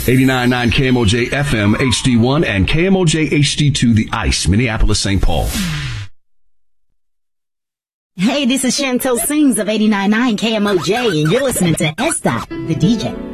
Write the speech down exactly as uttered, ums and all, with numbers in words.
eighty-nine point nine K M O J F M H D one and K M O J H D two, The Ice, Minneapolis, Saint Paul. Hey, this is Chantel Sings of eighty-nine point nine K M O J, and you're listening to S-Dot, the D J.